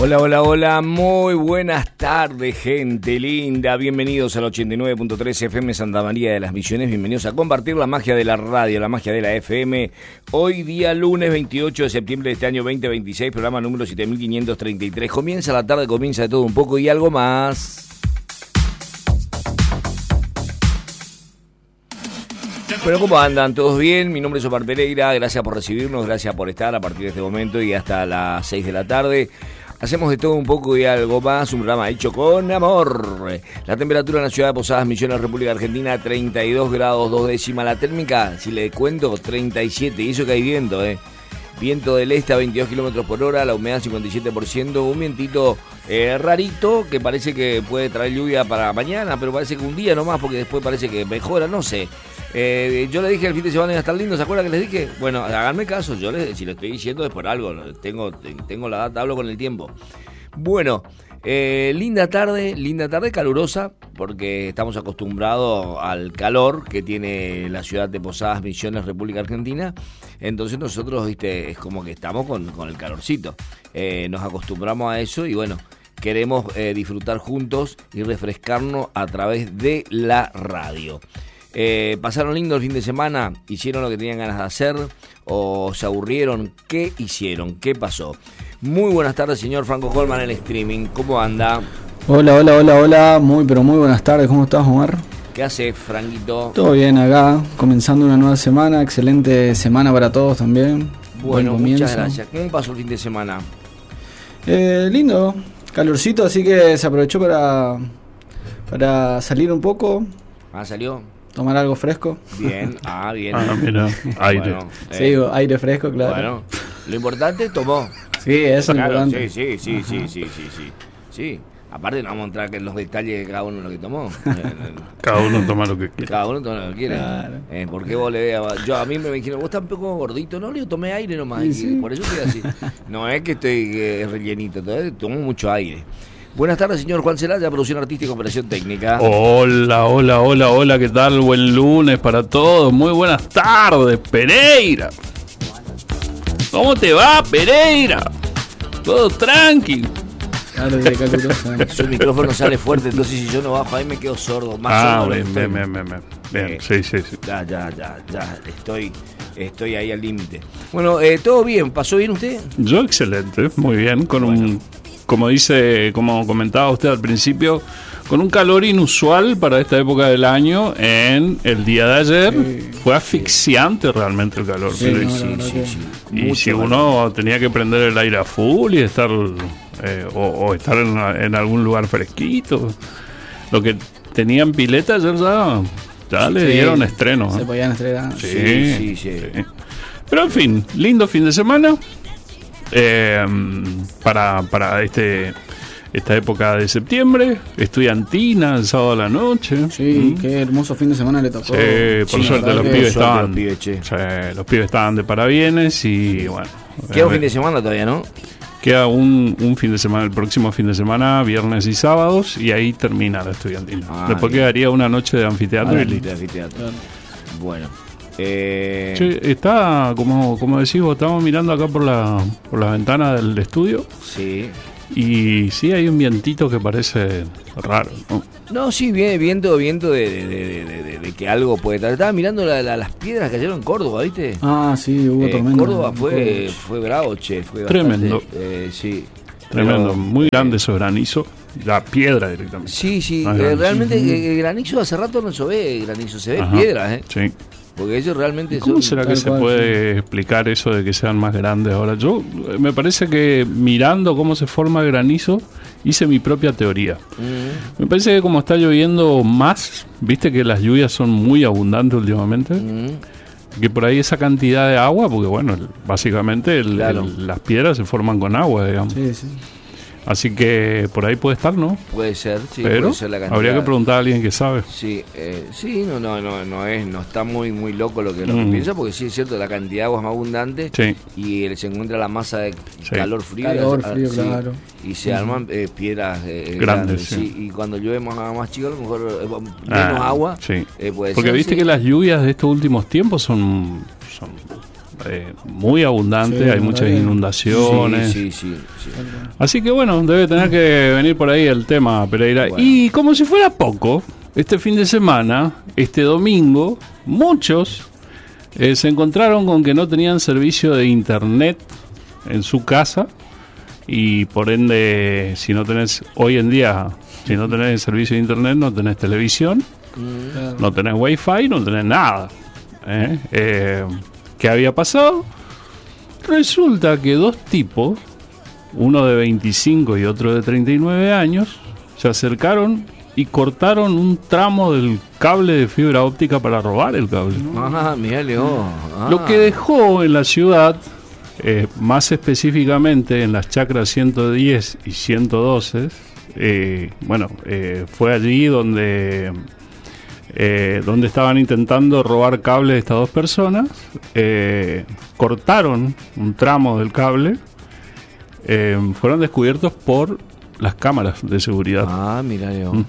Hola, hola, hola, muy buenas tardes, gente linda. Bienvenidos al 89.3 FM Santa María de las Misiones. Bienvenidos a compartir la magia de la radio, la magia de la FM. Hoy día lunes 28 de septiembre de este año 2026, programa número 7533. Comienza la tarde, comienza de todo un poco y algo más. Bueno, ¿cómo andan? ¿Todos bien? Mi nombre es Omar Pereira, gracias por recibirnos, gracias por estar a partir de este momento y hasta las 6 de la tarde. Hacemos de todo un poco y algo más, un programa hecho con amor. La temperatura en la ciudad de Posadas Misiones, República Argentina, 32 grados 2 décimas. La térmica, si le cuento, 37, y eso que hay viento, Viento del este a 22 kilómetros por hora, la humedad 57%, un vientito rarito que parece que puede traer lluvia para mañana, pero parece que un día nomás porque después parece que mejora, no sé. Yo le dije el fin de semana iba a estar lindo, ¿se acuerdan que les dije? Bueno, háganme caso, si lo estoy diciendo es por algo, tengo la data, hablo con el tiempo. Bueno, linda tarde calurosa, porque estamos acostumbrados al calor que tiene la ciudad de Posadas Misiones, República Argentina. Entonces nosotros, es como que estamos con el calorcito. Nos acostumbramos a eso y bueno, queremos disfrutar juntos y refrescarnos a través de la radio. ¿Pasaron lindo el fin de semana? ¿Hicieron lo que tenían ganas de hacer? ¿O se aburrieron? ¿Qué hicieron? ¿Qué pasó? Muy buenas tardes, señor Franco Colman en el streaming. ¿Cómo anda? Hola. Muy buenas tardes. ¿Cómo estás, Omar? ¿Qué hace, Franquito? Todo bien acá, comenzando una nueva semana. Excelente semana para todos también. Bueno, muchas gracias. ¿Cómo pasó el fin de semana? Lindo, calorcito, así que se aprovechó para salir un poco. ¿Salió? Tomar algo fresco. Bien, bien. Mira, aire. Bueno, sí, aire fresco, claro. Bueno, lo importante, tomó. Sí, eso es claro, importante. Sí. Aparte no vamos a entrar en los detalles de cada uno lo que tomó. Cada uno toma lo que quiere. Cada uno toma lo que quiere. Claro. ¿Por qué vos le veas? A mí me dijeron, vos estás un poco gordito. No, yo tomé aire nomás. Sí. Por eso estoy así. No es que estoy rellenito, tomo mucho aire. Buenas tardes, señor Juan Celaya, producción artística y operación técnica. Hola, ¿qué tal? Buen lunes para todos. Muy buenas tardes, Pereira. ¿Cómo te va, Pereira? Todo tranquilo. Claro, de calurosa. Su micrófono sale fuerte, entonces si yo no bajo ahí me quedo sordo. Más sordo. Bien. Sí. Ya. Estoy ahí al límite. Bueno, ¿todo bien? ¿Pasó bien usted? Yo excelente, muy bien, como comentaba usted al principio, con un calor inusual para esta época del año. En el día de ayer fue asfixiante realmente el calor. Sí. Y Mucho si uno tenía que prender el aire a full y estar o estar en algún lugar fresquito, lo que tenían pileta ayer ya le dieron estreno. Se podían estrenar. Sí. Pero en fin, lindo fin de semana. Para esta época de septiembre, estudiantina, el sábado a la noche. Sí, qué hermoso fin de semana le tocó. Sí, por suerte los pibes estaban de parabienes y bueno. Queda un fin de semana todavía, ¿no? Queda un fin de semana, el próximo fin de semana, viernes y sábados, y ahí termina la estudiantina. Después quedaría una noche de anfiteatro y listo. Bueno. Está, como decís vos, estamos mirando acá por la ventana del estudio. Sí. Y sí, hay un vientito que parece raro, ¿no? No, sí, viento de que algo puede estar. Estaba mirando las piedras que cayeron en Córdoba, ¿viste? Sí, hubo tormenta. Córdoba fue bravo, che. Fue tremendo. Sí. Tremendo, muy grande esos granizos. La piedra directamente. Sí. Realmente el granizo hace rato no se ve, se ve piedras, Sí. Porque ellos realmente ¿Cómo será que se puede explicar eso de que sean más grandes ahora? Yo me parece que mirando cómo se forma el granizo, hice mi propia teoría. Me parece que como está lloviendo más, viste que las lluvias son muy abundantes últimamente, que por ahí esa cantidad de agua, porque bueno, básicamente las piedras se forman con agua, digamos. Sí. Así que por ahí puede estar, ¿no? Puede ser, sí. Pero puede ser la cantidad. Habría que preguntar a alguien que sabe. Sí, no está muy loco lo que piensa, porque sí es cierto, la cantidad de agua es más abundante y se encuentra la masa de calor frío. Claro. Y se arman piedras grandes. Sí. Y cuando llueve más chico, a lo mejor menos agua. Sí. Puede porque ser, viste que las lluvias de estos últimos tiempos son muy abundante, Sí, hay muchas inundaciones. Sí. Así que bueno, debe tener que venir por ahí el tema, Pereira. Bueno. Y como si fuera poco, este fin de semana, este domingo, muchos se encontraron con que no tenían servicio de internet en su casa y por ende, si no tenés hoy en día, si no tenés servicio de internet, no tenés televisión, Claro. no tenés wifi, no tenés nada. ¿Qué había pasado? Resulta que dos tipos, uno de 25 y otro de 39 años, se acercaron y cortaron un tramo del cable de fibra óptica para robar el cable. Ah, mirá, León. Lo que dejó en la ciudad, más específicamente en las chacras 110 y 112, fue allí donde estaban intentando robar cable de estas dos personas. Cortaron un tramo del cable. Fueron descubiertos por las cámaras de seguridad. Ah, mirá, León.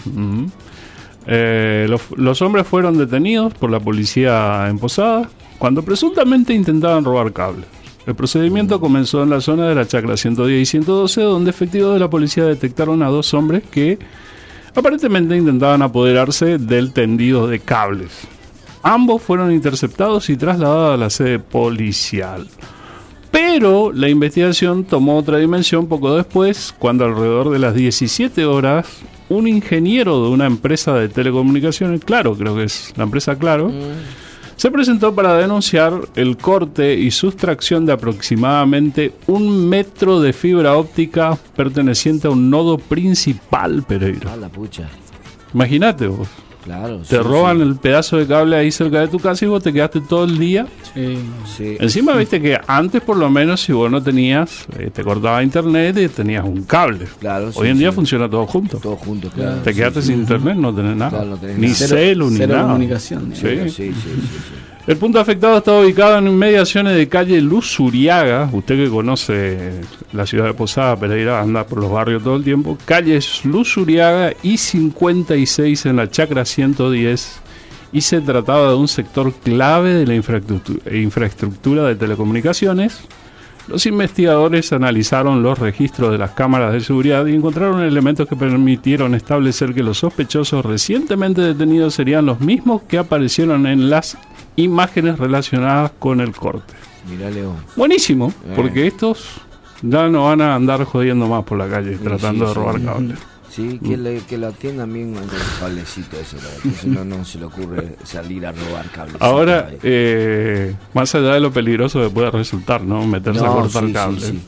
Los hombres fueron detenidos por la policía en Posada cuando presuntamente intentaban robar cable. El procedimiento comenzó en la zona de la chacra 110 y 112, donde efectivos de la policía detectaron a dos hombres que aparentemente intentaban apoderarse del tendido de cables. Ambos fueron interceptados y trasladados a la sede policial. Pero la investigación tomó otra dimensión poco después, cuando alrededor de las 17 horas, un ingeniero de una empresa de telecomunicaciones, Claro, creo que es la empresa Claro, se presentó para denunciar el corte y sustracción de aproximadamente 1 metro de fibra óptica perteneciente a un nodo principal, Pereira. Ah, la pucha. Imagínate vos. Claro. Te roban el pedazo de cable ahí cerca de tu casa y vos te quedaste todo el día. Sí. Encima viste que antes por lo menos si vos no tenías, te cortaba internet y tenías un cable. Claro, Hoy en día funciona todo junto. Todo junto, claro. Te quedaste sin internet, no tenés nada. Claro, no tenés ni nada. celu, ni Cero nada. comunicación. Sí. Sí. El punto afectado está ubicado en inmediaciones de calle Luz Uriaga. Usted que conoce la ciudad de Posada, Pereira, anda por los barrios todo el tiempo. Calles Luz Uriaga y 56 en la chacra 110. Y se trataba de un sector clave de la infraestructura de telecomunicaciones. Los investigadores analizaron los registros de las cámaras de seguridad y encontraron elementos que permitieron establecer que los sospechosos recientemente detenidos serían los mismos que aparecieron en las imágenes relacionadas con el corte. Mirá, León. Buenísimo, porque estos ya no van a andar jodiendo más por la calle tratando de robar cables. Sí, que lo atiendan bien con el cablecito ese, entonces no se le ocurre salir a robar cables. Ahora, más allá de lo peligroso que puede resultar, ¿no? Meterse a cortar cables. Sí.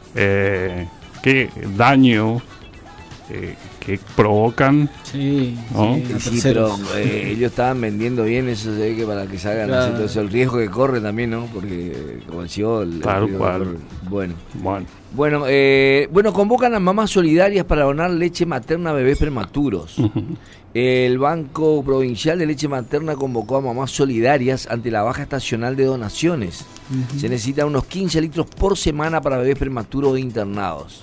Qué daño que provocan. Sí, ¿No? Sí, pero ellos estaban vendiendo bien, eso se ve que para que salgan, Claro. entonces el riesgo que corre también, ¿no? Porque como decía, el Tal riesgo cual. que corre. Bueno, Bueno, convocan a mamás solidarias para donar leche materna a bebés prematuros. El Banco Provincial de Leche Materna convocó a mamás solidarias ante la baja estacional de donaciones. Se necesitan unos 15 litros por semana para bebés prematuros e internados.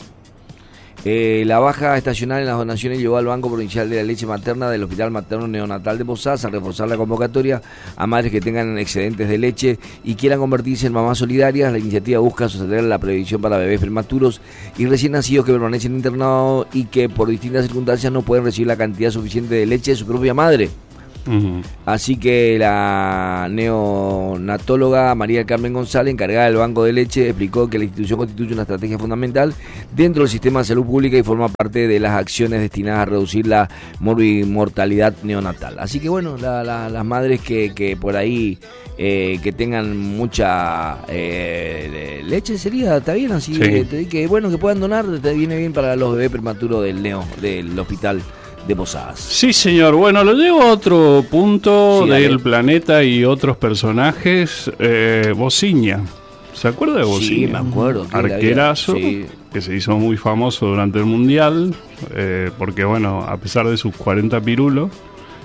La baja estacional en las donaciones llevó al Banco Provincial de la Leche Materna del Hospital Materno Neonatal de Posadas a reforzar la convocatoria a madres que tengan excedentes de leche y quieran convertirse en mamás solidarias. La iniciativa busca sostener la previsión para bebés prematuros y recién nacidos que permanecen internados y que por distintas circunstancias no pueden recibir la cantidad suficiente de leche de su propia madre. Así que la neonatóloga María del Carmen González, encargada del Banco de Leche, explicó que la institución constituye una estrategia fundamental dentro del sistema de salud pública y forma parte de las acciones destinadas a reducir la mortalidad neonatal. Así que bueno, las madres que por ahí que tengan mucha leche sería, está bien así, Sí. que bueno, que puedan donar, te viene bien para los bebés prematuros del hospital de Posadas. sí, señor. Bueno, lo llevo a otro punto Sí, del dale. planeta y otros personajes. Bociña. ¿Se acuerda de Bociña? Sí, me acuerdo. que Arquerazo, sí. que se hizo muy famoso durante el Mundial, porque bueno, a pesar de sus 40 pirulos,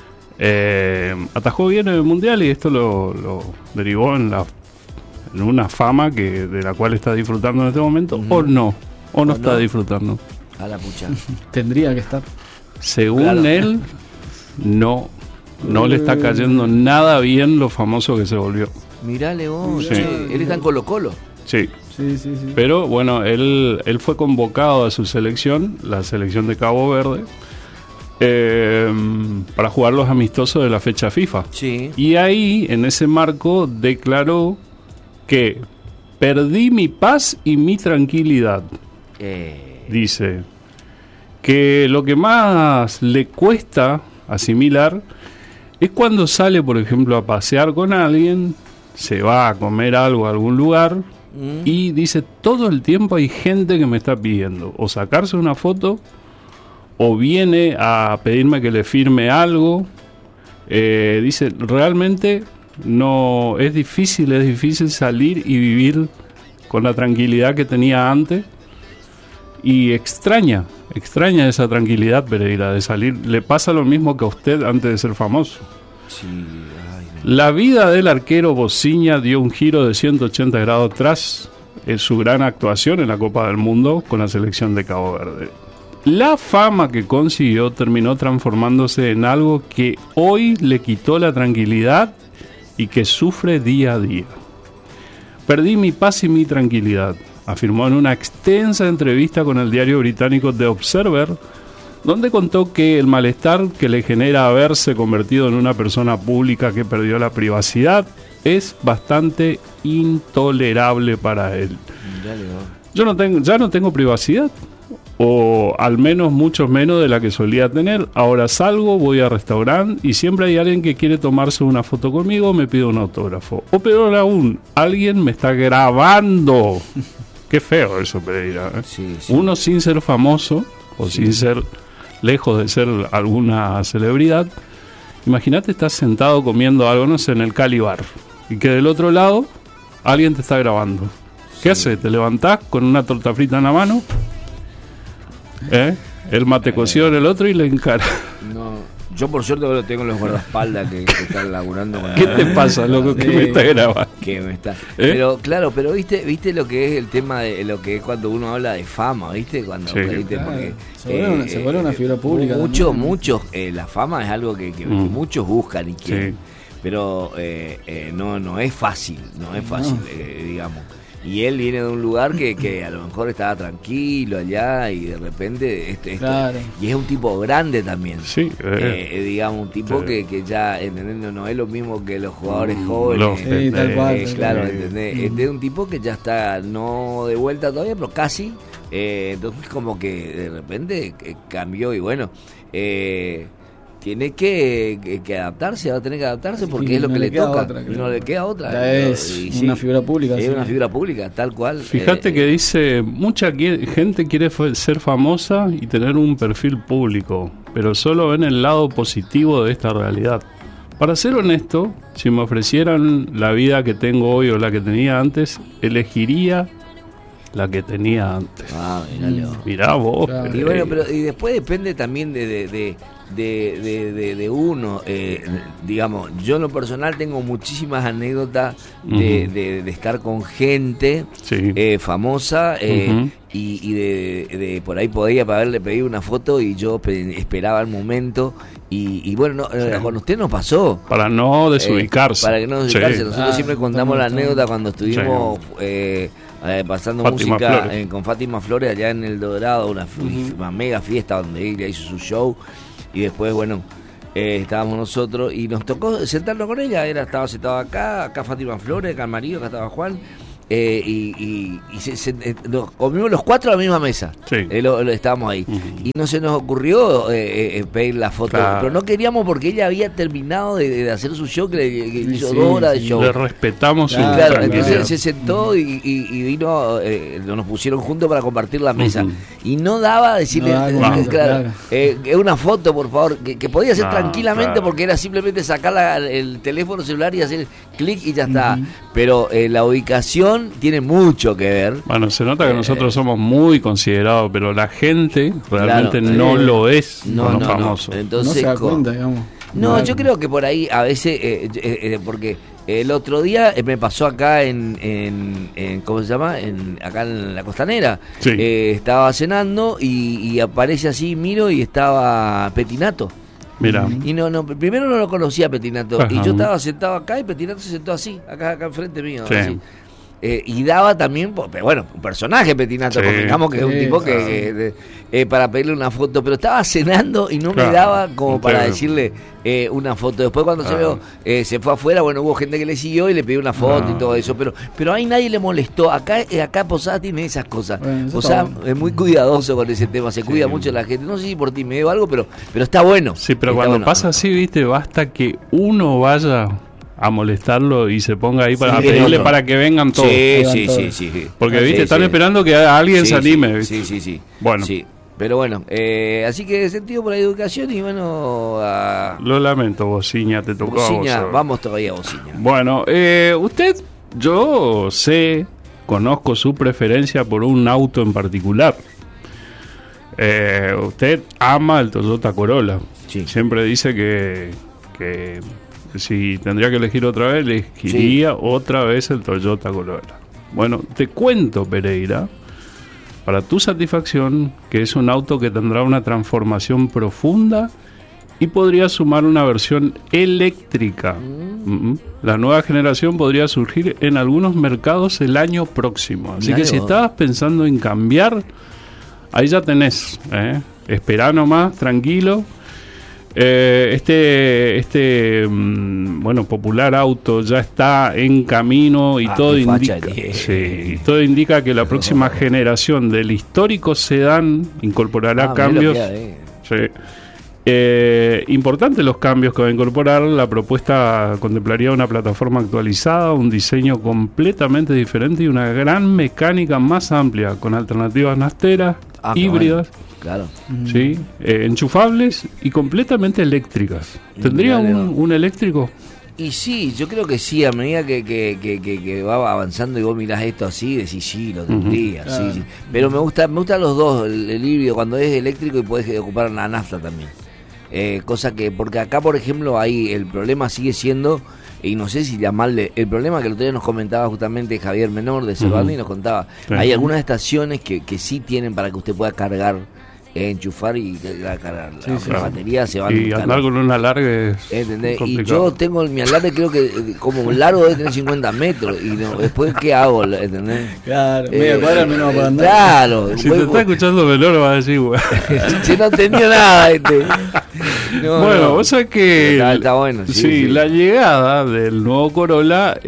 atajó bien en el Mundial y esto lo derivó en una fama de la cual está disfrutando en este momento, o no está no. disfrutando. A la pucha. Tendría que estar. Según Claro. él, no le está cayendo nada bien lo famoso que se volvió. Mirale vos, Sí. él está en Colo-Colo. Sí. Sí, sí, sí. Pero bueno, él fue convocado a su selección, la selección de Cabo Verde, para jugar los amistosos de la fecha FIFA. Sí. Y ahí, en ese marco, declaró que perdí mi paz y mi tranquilidad. Dice que lo que más le cuesta asimilar es cuando sale, por ejemplo, a pasear con alguien, se va a comer algo a algún lugar y dice, todo el tiempo hay gente que me está pidiendo o sacarse una foto o viene a pedirme que le firme algo. Dice, realmente no es difícil salir y vivir con la tranquilidad que tenía antes. Y extraña esa tranquilidad, Pereira, de salir. Le pasa lo mismo que a usted antes de ser famoso. Sí, La vida del arquero Bociña dio un giro de 180 grados tras su gran actuación en la Copa del Mundo con la selección de Cabo Verde. La fama que consiguió terminó transformándose en algo que hoy le quitó la tranquilidad y que sufre día a día. Perdí mi paz y mi tranquilidad, afirmó en una extensa entrevista con el diario británico The Observer, donde contó que el malestar que le genera haberse convertido en una persona pública que perdió la privacidad es bastante intolerable para él. Ya no tengo privacidad, o al menos mucho menos de la que solía tener. Ahora salgo, voy al restaurante y siempre hay alguien que quiere tomarse una foto conmigo o me pide un autógrafo. O peor aún, alguien me está grabando. Qué feo eso, Pereira. Sí, sí. Uno sin ser famoso o sin ser, lejos de ser alguna celebridad. Imagínate, estás sentado comiendo algo, no sé, en el Cali Bar, y que del otro lado alguien te está grabando. ¿Qué haces? ¿Te levantás con una torta frita en la mano? El mate cocido en el otro y le encara. No, yo por suerte lo tengo en los guardaespaldas que están laburando con ¿Qué te pasa, loco, que me está grabando? Que me está. Pero claro, pero viste lo que es el tema de lo que es cuando uno habla de fama, ¿viste? Cuando Sí. ¿viste? Claro. Porque Se vuelve una figura pública. Muchos, la fama es algo que muchos buscan y quieren. Sí. Pero no es fácil, digamos. Y él viene de un lugar que a lo mejor estaba tranquilo allá y de repente Claro. y es un tipo grande también. Sí, digamos, un tipo sí. que ya, ¿entendés? No es lo mismo que los jugadores jóvenes. Sí, tal cual. Claro, Sí. ¿entendés? Este es un tipo que ya está no de vuelta todavía, pero casi. Entonces como que de repente cambió y bueno, tiene que adaptarse, va a tener que adaptarse porque Y es lo no que le le queda toca, otra, y creo. no le queda otra. Ya es Y una figura pública. es sí. una figura pública, tal cual. Fíjate que dice, mucha gente quiere ser famosa y tener un perfil público, pero solo ven el lado positivo de esta realidad. Para ser honesto, si me ofrecieran la vida que tengo hoy o la que tenía antes, elegiría la que tenía antes. Mirá vos. Claro. Y bueno, pero y después depende también de uno. Digamos, yo en lo personal tengo muchísimas anécdotas de estar con gente Sí. famosa Ujú. y de por ahí podía haberle pedido una foto y yo esperaba el momento. Y bueno, con usted nos pasó. Para no desubicarse. Para que no desubicarse. Sí. Nosotros siempre contamos la anécdota cuando estuvimos pasando Fátima música Flores. con Fátima Flores allá en El Dorado, una mega fiesta donde ella hizo su show. Y después, bueno, estábamos nosotros y nos tocó sentarnos con ella. Estaba sentado acá Fátima Flores, acá el marido, acá estaba Juan. Nos comimos los cuatro a la misma mesa. Sí. Estábamos ahí. Y no se nos ocurrió pedir la foto. Claro. Pero no queríamos porque ella había terminado de hacer su show, que hizo 2 horas de show. Le respetamos su Claro, tranquilidad. entonces se sentó y vino, nos pusieron juntos para compartir la mesa. Y no daba a decirle, No daba momento, claro. una foto, por favor, que podía ser No, tranquilamente claro. porque era simplemente sacar el teléfono celular y hacer clic y ya está. Pero la ubicación tiene mucho que ver. Bueno, se nota que nosotros somos muy considerados, pero la gente realmente Claro, no lo es No, con los no, famosos. No Entonces, se da cuenta, digamos. No, Claro. yo creo que por ahí a veces, porque el otro día me pasó acá en ¿cómo se llama? Acá en la Costanera. Sí. Estaba cenando y aparece así, miro y estaba Petinato. Mira. Y primero no lo conocía a Pettinato. Ajá. Y yo estaba sentado acá y Pettinato se sentó así, acá enfrente mío. Sí. Así. Y daba también, pero bueno, un personaje Pettinato, Sí. convengamos que es un Sí, tipo que para pedirle una foto, pero estaba cenando y no Claro, me daba como para entiendo. decirle una foto. Después cuando se fue afuera, bueno, hubo gente que le siguió y le pidió una foto y todo eso, pero ahí nadie le molestó. Acá Posadas tiene esas cosas. Bueno, eso Posadas está es muy cuidadoso con ese tema, se cuida mucho la gente. No sé si por ti me dio algo, pero está bueno. Sí, pero Está cuando bueno. pasa así, viste, basta que uno vaya a molestarlo y se ponga ahí para Sí, pedirle no. para que vengan todos. Sí, Van sí, todos. sí. Porque, Sí, viste, están sí. esperando que alguien Sí, se anime, ¿viste? Sí. Bueno. Sí. Pero bueno, así que sentido por la educación y bueno, a Lo lamento, Bociña, te tocó a Bociña, vos. vamos todavía a Bociña. Bueno, yo conozco su preferencia por un auto en particular. Usted ama el Toyota Corolla. Sí. Siempre dice que si tendría que elegir otra vez, elegiría otra vez el Toyota Corolla. Bueno, te cuento, Pereira, para tu satisfacción, que es un auto que tendrá una transformación profunda y podría sumar una versión eléctrica. La nueva generación podría surgir en algunos mercados el año próximo. Así Mirá que si vos. estabas pensando en cambiar, ahí ya tenés. Esperá nomás, tranquilo. Bueno, popular auto ya está en camino y todo qué facha indica, tiene. sí, todo indica que la próxima generación del histórico sedán incorporará cambios. Sí. Importantes los cambios que va a incorporar. La propuesta contemplaría una plataforma actualizada, un diseño completamente diferente y una gran mecánica más amplia, con alternativas nasteras, híbridas, Claro. ¿sí? Enchufables y completamente eléctricas. ¿Tendría Dale, un eléctrico? Y sí, yo creo que sí, a medida que va avanzando y vos mirás esto así, decís sí, lo tendría, Claro. sí. Pero me gustan los dos, el híbrido cuando es eléctrico y podés ocupar la nafta también. Cosa que, porque acá por ejemplo ahí el problema sigue siendo, y no sé si llamarle, el problema que el otro día nos comentaba justamente Javier Menor de Cervaldi, nos contaba, Sí. hay algunas estaciones que sí tienen para que usted pueda cargar, enchufar y cargar la batería, se van Y andar con un alargue es ¿entendés? Y complicado. yo tengo mi alarde, creo que como un largo debe tener 50 metros. Y después, ¿qué hago? ¿Entendés? Claro, media cuadra menos para andar. Claro. Si te está escuchando Menor, va a decir, güey. Se no entendió nada. No, Bueno, no. vos sabés que Está bueno. sí, la llegada del nuevo Corolla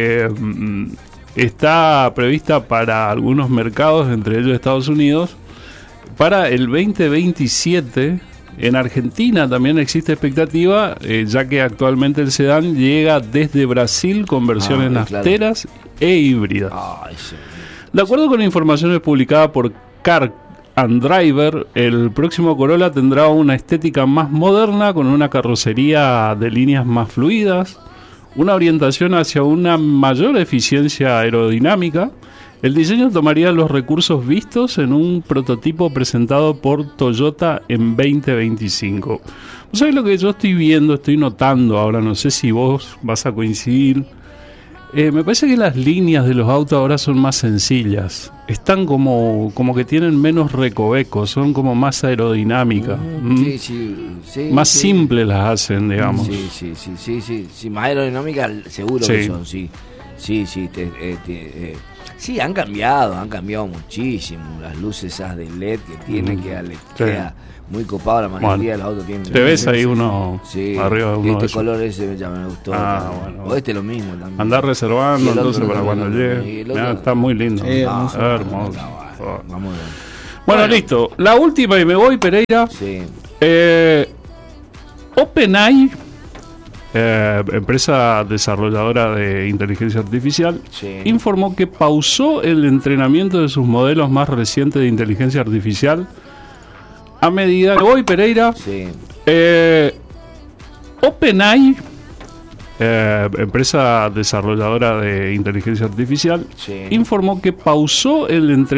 está prevista para algunos mercados, entre ellos Estados Unidos, para el 2027. En Argentina también existe expectativa, ya que actualmente el sedán llega desde Brasil con versiones claro. nasteras e híbridas. Ay, sí. De acuerdo con informaciones publicadas por Car and Driver, el próximo Corolla tendrá una estética más moderna, con una carrocería de líneas más fluidas, una orientación hacia una mayor eficiencia aerodinámica. El diseño tomaría los recursos vistos en un prototipo presentado por Toyota en 2025. ¿Vos sabés lo que yo estoy viendo, estoy notando ahora? No sé si vos vas a coincidir. Me parece que las líneas de los autos ahora son más sencillas. Están como que tienen menos recovecos, son como más aerodinámicas. Sí, Más sí. simples las hacen, digamos. Sí, más aerodinámica seguro Sí. que son, sí. Sí, han cambiado muchísimo. Las luces esas de LED que tienen, queda muy copado. La mayoría de los autos tienen. Te ves ahí uno Sí, arriba de uno de este esos. color ese ya me gustó. Bueno. O este lo mismo también. Andar Y reservando el otro entonces para también, cuando y llegue. el otro- Mirá, está muy lindo. Sí, hermoso. Hermoso. Vamos bien. Bueno, listo. La última y me voy, Pereira. Sí. OpenAI, empresa desarrolladora de inteligencia artificial, Sí. informó que pausó el entrenamiento de sus modelos más recientes de inteligencia artificial a medida que hoy, Pereira, Sí. OpenAI, empresa desarrolladora de inteligencia artificial, Sí. informó que pausó el entrenamiento